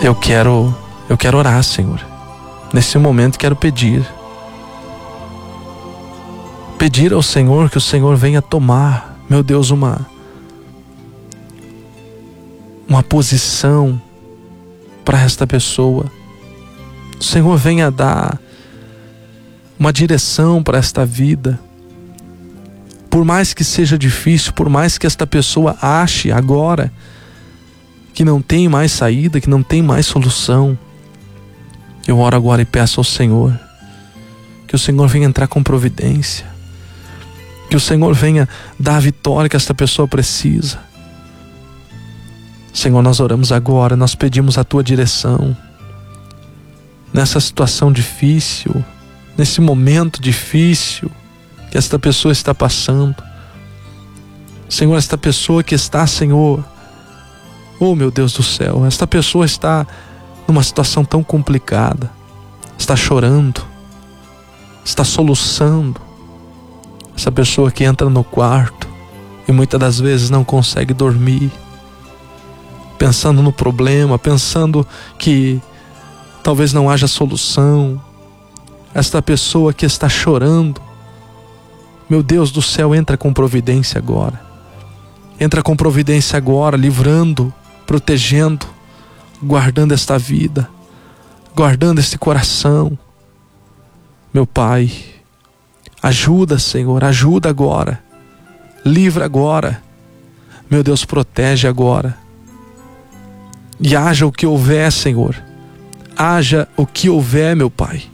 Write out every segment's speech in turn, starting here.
Eu quero orar, Senhor. Nesse momento quero pedir ao Senhor que o Senhor venha tomar, meu Deus, uma posição para esta pessoa. O Senhor venha dar uma direção para esta vida. Por mais que seja difícil, por mais que esta pessoa ache agora que não tem mais saída, que não tem mais solução, eu oro agora e peço ao Senhor que o Senhor venha entrar com providência, que o Senhor venha dar a vitória que esta pessoa precisa. Senhor, nós oramos agora, nós pedimos a Tua direção nessa situação difícil, nesse momento difícil que esta pessoa está passando. Senhor, esta pessoa que está, Senhor, oh meu Deus do céu, esta pessoa está numa situação tão complicada, está chorando, está soluçando. Essa pessoa que entra no quarto e muitas das vezes não consegue dormir, pensando no problema, pensando que talvez não haja solução. Esta pessoa que está chorando, meu Deus do céu, entra com providência agora. Entra com providência agora, livrando, protegendo, guardando esta vida, guardando este coração. Meu Pai, ajuda, Senhor, ajuda agora. Livra agora. Meu Deus, protege agora. E haja o que houver, Senhor. Haja o que houver, meu Pai.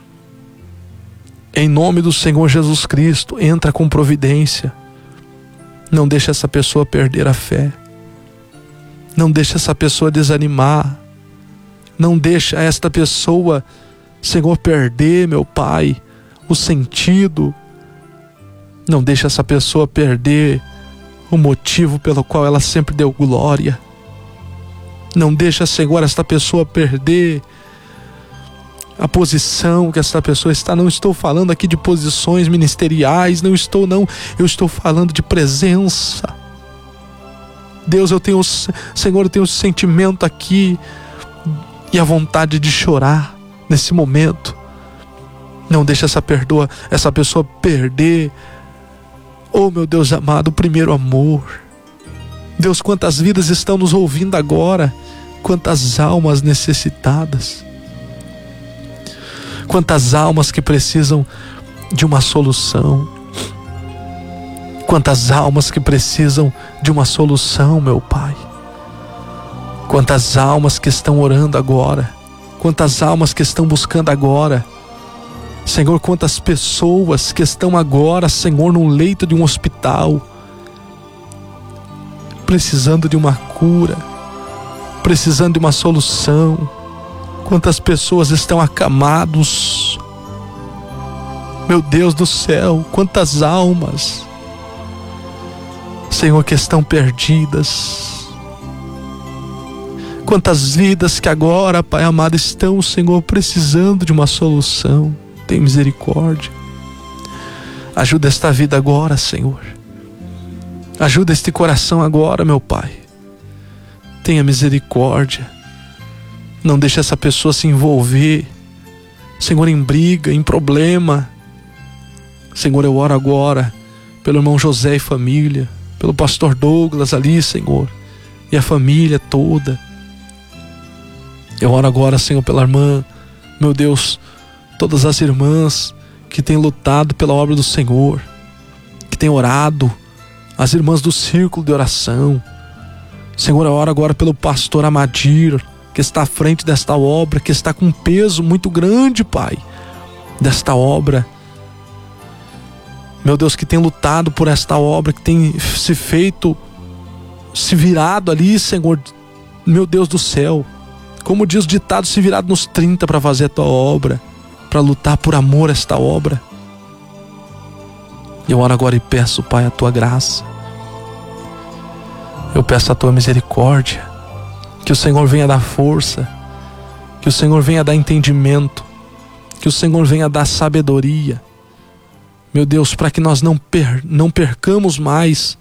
Em nome do Senhor Jesus Cristo, entra com providência. Não deixa essa pessoa perder a fé. Não deixa essa pessoa desanimar. Não deixa esta pessoa, Senhor, perder, meu Pai, o sentido. Não deixa essa pessoa perder o motivo pelo qual ela sempre deu glória. Não deixa, Senhor, esta pessoa perder a posição que essa pessoa está. Não estou falando aqui de posições ministeriais, eu estou falando de presença. Deus, Senhor, eu tenho o sentimento aqui e a vontade de chorar nesse momento. Não deixa essa pessoa perder, oh meu Deus amado, o primeiro amor. Deus, quantas vidas estão nos ouvindo agora, quantas almas necessitadas, quantas almas que precisam de uma solução, quantas almas que precisam de uma solução, meu Pai. Quantas almas que estão orando agora, quantas almas que estão buscando agora, Senhor, quantas pessoas que estão agora, Senhor, num leito de um hospital, precisando de uma cura, precisando de uma solução. Quantas pessoas estão acamados, meu Deus do céu, quantas almas, Senhor, que estão perdidas. Quantas vidas que agora, Pai amado, estão, Senhor, precisando de uma solução. Tem misericórdia. Ajuda esta vida agora, Senhor. Ajuda este coração agora, meu Pai. Tenha misericórdia. Não deixe essa pessoa se envolver, Senhor, em briga, em problema. Senhor, eu oro agora pelo irmão José e família, pelo pastor Douglas ali, Senhor, e a família toda. Eu oro agora, Senhor, pela irmã, meu Deus, todas as irmãs que têm lutado pela obra do Senhor, que têm orado, as irmãs do círculo de oração. Senhor, eu oro agora pelo pastor Amadir, que está à frente desta obra, que está com um peso muito grande, Pai, desta obra. Meu Deus, que tem lutado por esta obra, que tem se virado ali, Senhor, meu Deus do céu. Como diz o ditado, se virado nos 30 para fazer a tua obra, para lutar por amor a esta obra. Eu oro agora e peço, Pai, a tua graça. Eu peço a tua misericórdia. Que o Senhor venha dar força, que o Senhor venha dar entendimento, que o Senhor venha dar sabedoria, meu Deus, para que nós não percamos mais